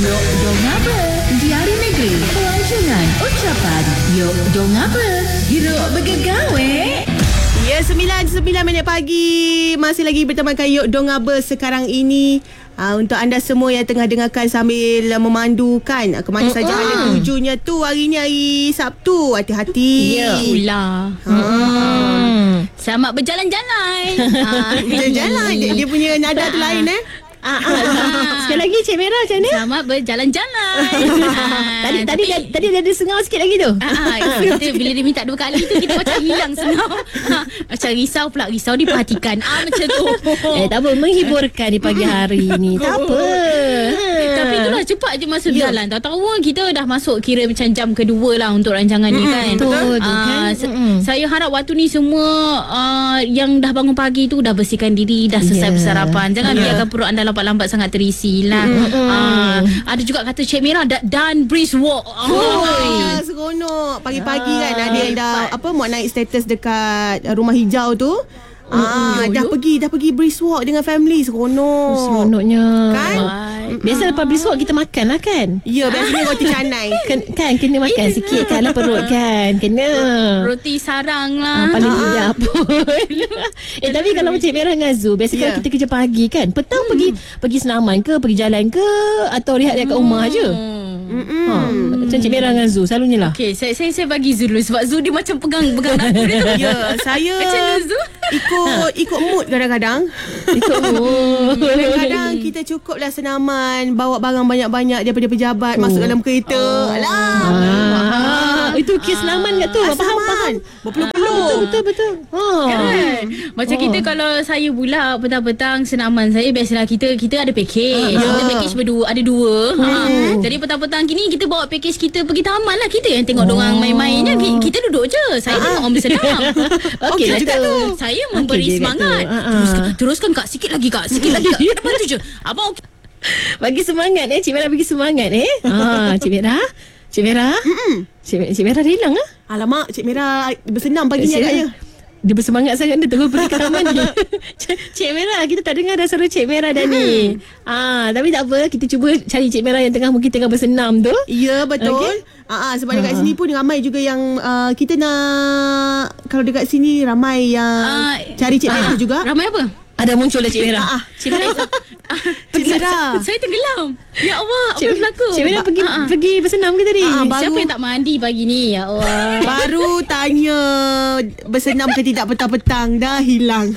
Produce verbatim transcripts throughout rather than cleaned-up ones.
Yo dong apa? Diari negeri, pelancongan, ucapan. Yo dong apa? Hiruk bergegawe. Ya, sembilan sembilan minit pagi. Masih lagi bertemankan Yok Dong Aba sekarang ini. Uh, untuk anda semua yang tengah dengarkan sambil memandukan ke mana saja anda tujunya tu. Hari ni hari Sabtu. Hati-hati. Ya ulah. Ha. Hmm. Selamat berjalan-jalan. Ha, berjalan. Dia, dia punya nada tu lain eh. Ah, ah. Sekali lagi Cik Merah macam ni. Selamat berjalan-jalan. ah, Tadi tadi dia, tadi dia ada sengau sikit lagi tu. Ah, kita bila dia minta dua kali tu kita macam hilang sengau. Ah, macam risau pula, risau diperhatikan. Ah macam tu. Eh tak apa, menghiburkan di pagi hari ni. Tak apa. Tapi itulah cepat je masa Ya. berjalan. Tahu-tahu kita dah masuk kira macam jam kedua lah untuk rancangan ni kan. betul tu Ah, kan. se- Mm-mm. Saya harap waktu ni semua uh, yang dah bangun pagi tu dah bersihkan diri, dah selesai Ya. bersarapan. Jangan biarkan perut anda lambat-lambat sangat terisi lah. Ah, ada juga kata Cik Merah dah done brisk walk. Oh, Ah. seronok. Pagi-pagi kan ada yang dah apa muat naik status dekat uh, rumah hijau tu. Ah, dah pergi dah pergi brisk walk dengan family. Seronok. Seronoknya. Kan? Biasa lepas brisk walk kita makan lah kan. Ya, biasanya roti canai. Kan, kan kena makan sikit kan lah perut kan. Kena. Roti sarang Ah, lah. paling tidak pun. Eh tapi kalau Cik Merah dengan Zul, biasa Ya. kalau kita kerja pagi kan, petang pergi pergi senaman ke, pergi jalan ke, atau rehat-rehat kat rumah je. Mm-mm. Ha, macam Cik Merah dengan Zul selalunya lah. Okay, saya, saya saya bagi Zul dulu sebab Zul dia macam pegang-pegang aku dia. Ya, saya Macam mana Zul? ikut ikut mood kadang-kadang. Ikut oh. Kadang-kadang kita cukuplah senaman, bawa barang banyak-banyak daripada pejabat masuk dalam kereta. Alah. Ah, itu kes senaman kat tu. Ah, Faham senaman. faham. Berpeluh-peluh. Betul betul betul. Ha. Kan? Macam Oh. kita kalau saya pula petang-petang senaman saya biasalah kita kita ada package. Ya. Kita package berdua, ada dua. Ha. Jadi petang-petang gini kita bawa package kita pergi taman lah. Kita yang tengok dorang main-mainnya. Kita duduk je. Saya tengok orang bersenam. Okey lah juga tu. tu. Saya memberi Okey je kat semangat. tu. Ha, ha. Teruskan, teruskan kak, sikit lagi kak, sikit lagi kak. Bantu je. Abang okey. Bagi semangat eh. Cik Merah bagi semangat eh. Ha, Cik Merah. Cik Merah. Cik, Cik Merah dah hilang ah. Alamak, Cik Merah bersenam pagi ni Cik- agaknya. Dia bersemangat sangat. Dia terus pergi ke taman dia. Cik Merah, kita tak dengar dah suara Cik Merah dah ni. Ah, tapi tak apa, kita cuba cari Cik Merah yang tengah mungkin tengah bersenam tu. Ya, betul. Okey. Ah, ah, sebab dekat sini pun ramai juga yang uh, kita nak, kalau dekat sini ramai yang Ah, cari Cik Merah juga. Ramai apa? Ada muncul lah Cik Merah. Ah, ah. Cik Merah. Cik Merah. Saya tenggelam. Ya Allah, apa yang berlaku? Cik Merah pergi Ah, ah. pergi bersenam ke tadi? Ah, baru- Siapa yang tak mandi pagi ni? Ya Allah. Baru tanya bersenam ke tidak petang-petang, dah hilang.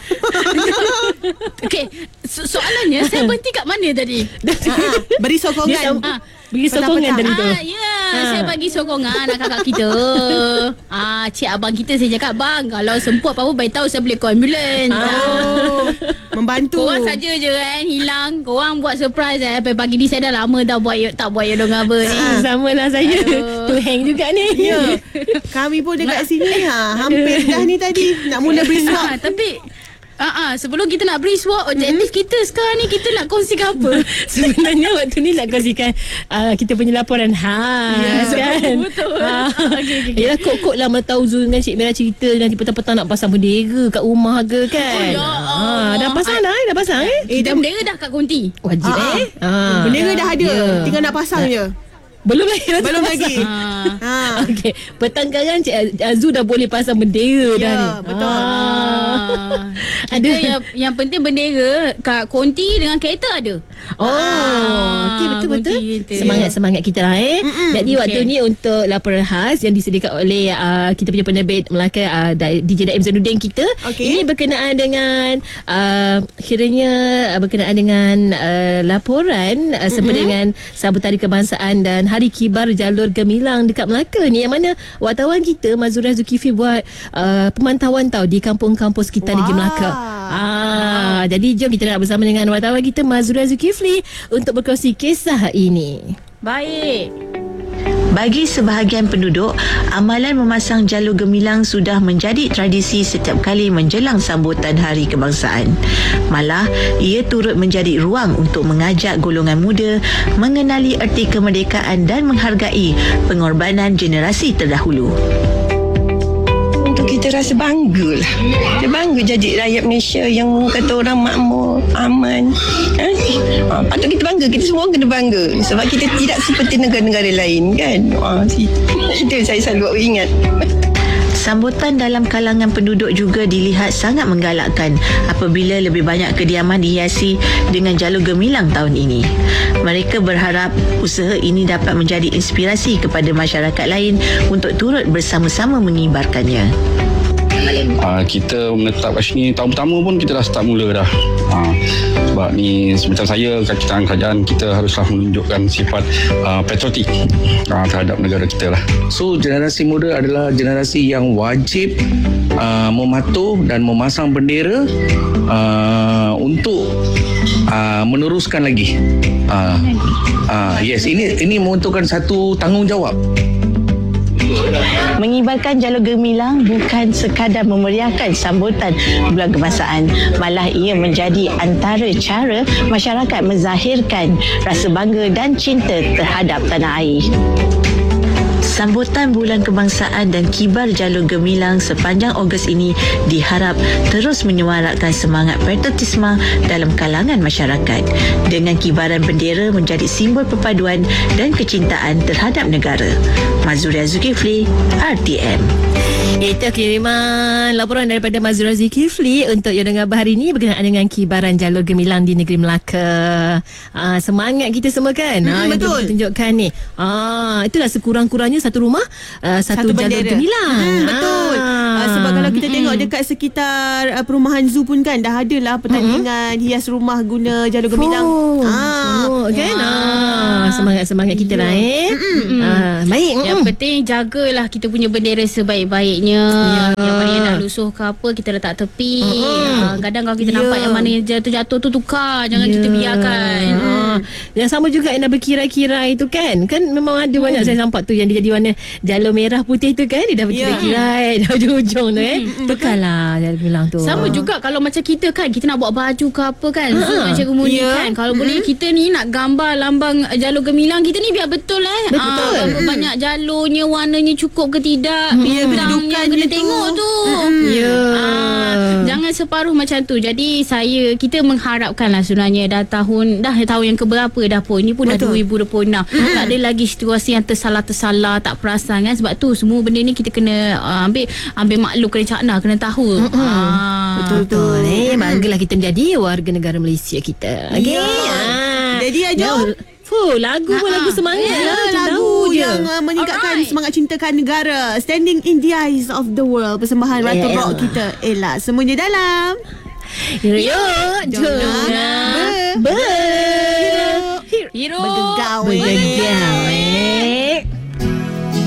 Okey, so- soalannya saya berhenti kat mana tadi? Ah, ah, beri Dia sokongan. sam- Ah. bagi sokongan tadi tu. Ah, ya, saya bagi sokongan anak kakak kita. Ah, cik abang kita saya cakap, bang, kalau semput apa-apa beritahu saya boleh call ambulans. Oh, membantu. Korang saja je kan hilang. Korang buat surprise eh. Pagi ni saya dah lama dah buat tak buat Yok Dong Aba ni. Ah, sama lah saya. Aduh. Tu hang juga ni. Ya. Kami pun dekat sini ha, hampir dah ni tadi nak mula brisk walk. Ah, tapi Ah, ah, sebelum kita nak brisk walk, objektif kita sekarang ni kita nak kongsikan apa? Sebenarnya waktu ni nak kongsikan uh, kita punya laporan khas Ya, kan. betul. Ah, Okey, okey, okey. Yalah kok-kok lah mana tahu Zul dengan Cik Merah cerita nanti petang-petang nak pasang bendera kat rumah ke kan. Oh, ya Ah, dah pasang dah eh? Dah pasang eh? Eh, Kita dah, bendera dah kat konti. Wajib Ah, eh. Ah. bendera dah ada. Ya. Tinggal nak pasang je. Belum lagi. Belum lagi. Ah. Ha. Okey, petang sekarang Cik Azul dah boleh pasang bendera Ya, dah ni. betul. Ah. Ada Ada- yang yang penting bendera kat konti dengan kereta ada. Oh, Ah, okey betul-betul. kunci kita. Semangat-semangat kita lah eh. Mm-mm. Jadi Okey. waktu ni untuk laporan khas yang disediakan oleh uh, kita punya penerbit Melaka uh, D J Daim Zainuddin kita. Okey. Ini berkenaan dengan uh, kiranya uh, berkenaan dengan uh, laporan uh, sempena dengan Sambutan Hari Kebangsaan dan Hari Kibar Jalur Gemilang dekat Melaka ni, yang mana wartawan kita Mazura Zulkifli buat uh, pemantauan tau di kampung-kampung sekitar negeri Wah. Melaka. Ah, jadi jom kita nak bersama dengan wartawan kita Mazura Zulkifli untuk berkongsi kisah ini. Baik. Bagi sebahagian penduduk, amalan memasang jalur gemilang sudah menjadi tradisi setiap kali menjelang sambutan Hari Kebangsaan. Malah, ia turut menjadi ruang untuk mengajak golongan muda mengenali erti kemerdekaan dan menghargai pengorbanan generasi terdahulu. Untuk kita rasa bangga lah. Kita bangga jadi rakyat Malaysia yang kata orang makmur, aman. Ha? Ha, patut kita bangga. Kita semua kena bangga. Sebab kita tidak seperti negara-negara lain kan. Ha, itu saya selalu ingat. Sambutan dalam kalangan penduduk juga dilihat sangat menggalakkan apabila lebih banyak kediaman dihiasi dengan jalur gemilang tahun ini. Mereka berharap usaha ini dapat menjadi inspirasi kepada masyarakat lain untuk turut bersama-sama mengibarkannya. Uh, kita menetap kat sini tahun pertama pun kita dah start mula dah. Uh, sebab ni macam saya kat kita kerajaan kita haruslah menunjukkan sifat uh, patriotik uh, terhadap negara kita lah. So generasi muda adalah generasi yang wajib uh, mematuh dan memasang bendera uh, untuk uh, meneruskan lagi. Uh, uh, yes, ini ini membutuhkan satu tanggungjawab. Mengibarkan jalur gemilang bukan sekadar memeriahkan sambutan bulan kebangsaan, malah ia menjadi antara cara masyarakat menzahirkan rasa bangga dan cinta terhadap tanah air. Sambutan Bulan Kebangsaan dan kibar jalur gemilang sepanjang Ogos ini diharap terus menyemarakkan semangat patriotisme dalam kalangan masyarakat dengan kibaran bendera menjadi simbol perpaduan dan kecintaan terhadap negara. Mazuria Zulkifli, R T M. Itu kiriman laporan daripada Mazura Zulkifli untuk Yo Dengar hari ini berkenaan dengan kibaran jalur gemilang di negeri Melaka. Ah, semangat kita semua kan. Hmm, ah, betul. Yang tunjukkan ni. Ah, itulah sekurang-kurangnya satu rumah uh, satu, Satu jalur bendera. gemilang. Hmm, betul. Ah. Uh, sebab kalau kita tengok dekat sekitar uh, perumahan zoo pun kan dah ada lah pertandingan mm-hmm. hias rumah guna jalur gemilang. Oh, ah, oh, kan? ya. Ah, semangat-semangat kita lah eh. Mm-mm. Ah, baik. Yang Mm. penting jagalah kita punya bendera sebaik-baiknya. Ya. Yang mana nak lusuh ke apa kita letak tepi. Ha, kadang kalau kita Ya. nampak yang mana yang jatuh-jatuh tu tukar, jangan Ya. kita biarkan. Ah, yang sama juga yang nak berkirai-kirai tu kan. Kan memang ada banyak saya nampak tu yang dia jadi warna jalur merah putih tu kan. Dia dah berkirai-kirai dah ujung-ujung tu eh. Tukarlah jalur gemilang tu. Sama juga kalau macam kita kan, kita nak buat baju ke apa kan, Ha. Zoom macam kemudi Ya. kan. Kalau boleh kita ni nak gambar lambang jalur gemilang kita ni biar betul eh. Betul. Ah, berapa banyak jalurnya, warnanya cukup ke tidak. Ya, Bidangnya kedudukannya kena tu. tengok tu. Ya. Ah, jangan separuh macam tu. Jadi saya kita mengharapkan lah sebenarnya dah tahun dah tahun yang keberapa dah pun. Ini pun dah Betul. dua ribu dua puluh enam. Tak ada lagi situasi yang tersalah-tersalah, tak perasan kan. Sebab tu semua benda ni kita kena uh, ambil ambil maklum, kena cakna, kena tahu. Ah. Betul-betul eh. Banggalah kita menjadi warga negara Malaysia kita. Okey. Ya. Ah. Jadi aja Fuh, lagu pun Ha-ha. lagu semangat Ya, lah. Macam lagu tahu je. yang uh, meningkatkan Alright. semangat cintakan negara. Standing in the eyes of the world. Persembahan Ratu Yeah. Rock kita Ella. Semuanya dalam Yo, yo, jom Dengar ber Hero. bergegau. bergegau.